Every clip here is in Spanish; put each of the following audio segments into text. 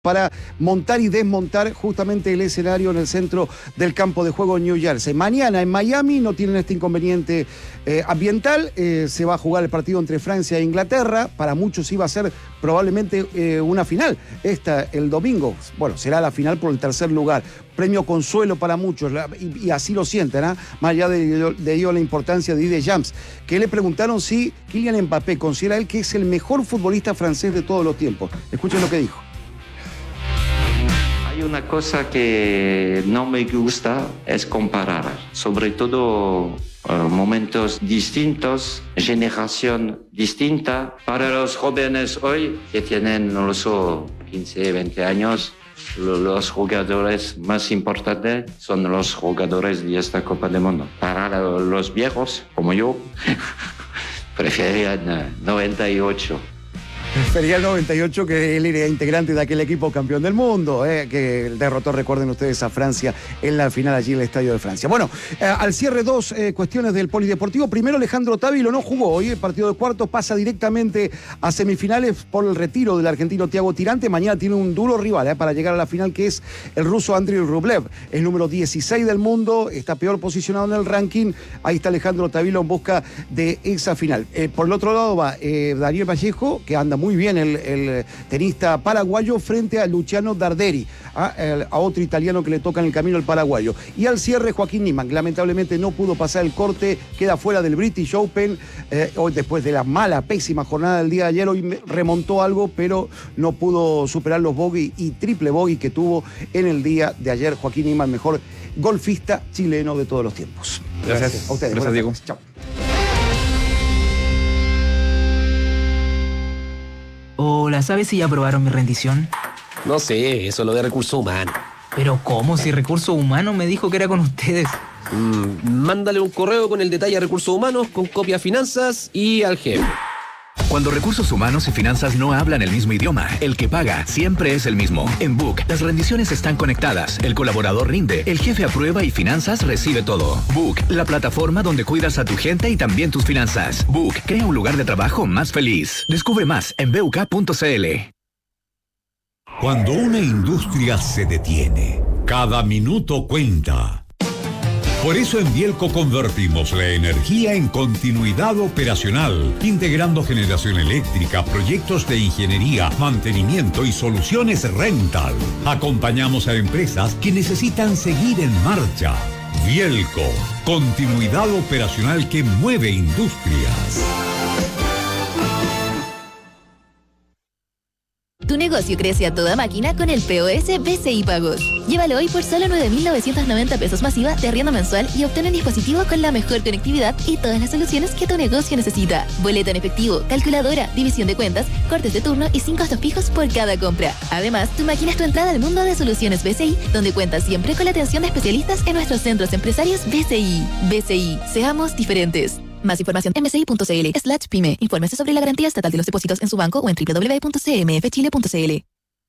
para montar y desmontar justamente el escenario en el centro del campo de juego en New Jersey. Mañana en Miami no tienen este inconveniente ambiental, se va a jugar el partido entre Francia e Inglaterra, para muchos iba a ser probablemente una final, el domingo, bueno, será la final por el tercer lugar, premio consuelo para muchos, y así lo sienten, ¿eh? Más allá de ello la importancia de Didier Deschamps, que le preguntaron si Kylian Mbappé considera él que es el mejor futbolista francés de todos los tiempos. Escuchen lo que dijo. Hay una cosa que no me gusta, es comparar, sobre todo momentos distintos, generación distinta. Para los jóvenes hoy, que tienen, no lo sé, 15, 20 años, los jugadores más importantes son los jugadores de esta Copa del Mundo. Para los viejos, como yo, preferían 98. Prefería el 98, que él era integrante de aquel equipo campeón del mundo, que derrotó, recuerden ustedes, a Francia en la final allí en el Estadio de Francia. Bueno, al cierre dos cuestiones del polideportivo. Primero, Alejandro Távilo no jugó hoy, el partido de cuartos pasa directamente a semifinales por el retiro del argentino Thiago Tirante. Mañana tiene un duro rival para llegar a la final, que es el ruso Andriy Rublev, el número 16 del mundo, está peor posicionado en el ranking. Ahí está Alejandro Távilo en busca de esa final. Por el otro lado va Daniel Vallejo, que anda muy bien el tenista paraguayo, frente a Luciano Darderi, a otro italiano que le toca en el camino al paraguayo. Y al cierre, Joaquín Niemann, lamentablemente no pudo pasar el corte, queda fuera del British Open, hoy después de la mala, pésima jornada del día de ayer. Hoy remontó algo, pero no pudo superar los bogey y triple bogey que tuvo en el día de ayer. Joaquín Niemann, mejor golfista chileno de todos los tiempos. Gracias. A ustedes. Gracias, Diego. Chao. Hola, ¿sabes si ya aprobaron mi rendición? No sé, eso es lo de recursos humanos. Pero ¿cómo? Si Recursos Humanos me dijo que era con ustedes. Mándale un correo con el detalle a recursos humanos, con copia a finanzas y al jefe. Cuando recursos humanos y finanzas no hablan el mismo idioma, el que paga siempre es el mismo. En Book, las rendiciones están conectadas, el colaborador rinde, el jefe aprueba y finanzas recibe todo. Book, la plataforma donde cuidas a tu gente y también tus finanzas. Book, crea un lugar de trabajo más feliz. Descubre más en buk.cl. Cuando una industria se detiene, cada minuto cuenta. Por eso en Bielco convertimos la energía en continuidad operacional, integrando generación eléctrica, proyectos de ingeniería, mantenimiento y soluciones rental. Acompañamos a empresas que necesitan seguir en marcha. Bielco, continuidad operacional que mueve industrias. Tu negocio crece a toda máquina con el POS BCI Pagos. Llévalo hoy por solo 9.990 pesos masiva de arriendo mensual y obtén un dispositivo con la mejor conectividad y todas las soluciones que tu negocio necesita. Boleta en efectivo, calculadora, división de cuentas, cortes de turno y 5 costos fijos por cada compra. Además, tu máquina es tu entrada al mundo de soluciones BCI, donde cuentas siempre con la atención de especialistas en nuestros centros empresarios BCI. BCI, seamos diferentes. Más información en bci.cl/pyme. Infórmese sobre la garantía estatal de los depósitos en su banco o en www.cmfchile.cl.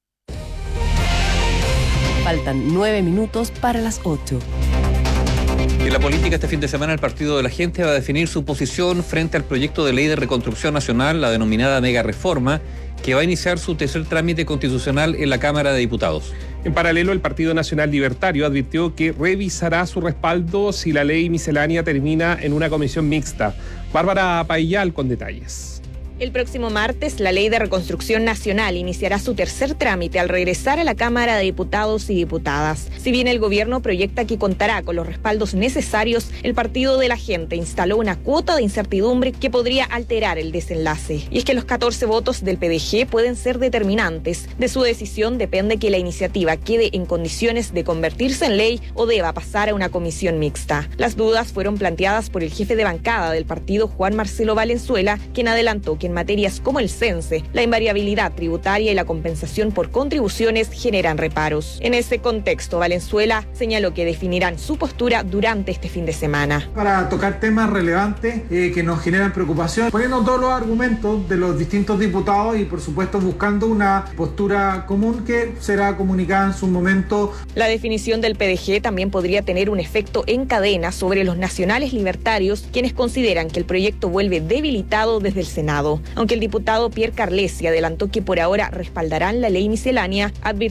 Faltan 9 minutos para las 8. En la política, este fin de semana el Partido de la Gente va a definir su posición frente al proyecto de ley de reconstrucción nacional, la denominada mega reforma, que va a iniciar su tercer trámite constitucional en la Cámara de Diputados. En paralelo, el Partido Nacional Libertario advirtió que revisará su respaldo si la ley miscelánea termina en una comisión mixta. Bárbara Paillal con detalles. El próximo martes, la Ley de Reconstrucción Nacional iniciará su tercer trámite al regresar a la Cámara de Diputados y Diputadas. Si bien el gobierno proyecta que contará con los respaldos necesarios, el Partido de la Gente instaló una cuota de incertidumbre que podría alterar el desenlace. Y es que los 14 votos del PDG pueden ser determinantes. De su decisión depende que la iniciativa quede en condiciones de convertirse en ley o deba pasar a una comisión mixta. Las dudas fueron planteadas por el jefe de bancada del partido, Juan Marcelo Valenzuela, quien adelantó que en materias como el cense, la invariabilidad tributaria y la compensación por contribuciones generan reparos. En ese contexto, Valenzuela señaló que definirán su postura durante este fin de semana. Para tocar temas relevantes que nos generan preocupación, poniendo todos los argumentos de los distintos diputados y por supuesto buscando una postura común que será comunicada en su momento. La definición del PDG también podría tener un efecto en cadena sobre los nacionales libertarios, quienes consideran que el proyecto vuelve debilitado desde el Senado. Aunque el diputado Pierre Carlesi adelantó que por ahora respaldarán la ley miscelánea, advirtió